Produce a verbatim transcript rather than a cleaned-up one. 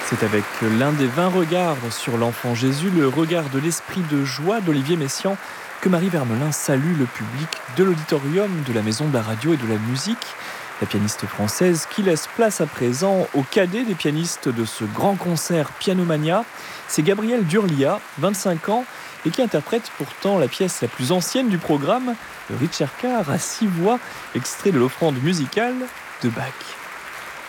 C'est avec l'un des vingt regards sur l'enfant Jésus, le regard de l'esprit de joie d'Olivier Messiaen, que Marie Vermelin salue le public de l'auditorium de la Maison de la Radio et de la Musique. La pianiste française qui laisse place à présent au cadet des pianistes de ce grand concert Pianomania, c'est Gabrielle Durlia, vingt-cinq ans, et qui interprète pourtant la pièce la plus ancienne du programme, le Ricercar à six voix, extrait de l'offrande musicale de Bach.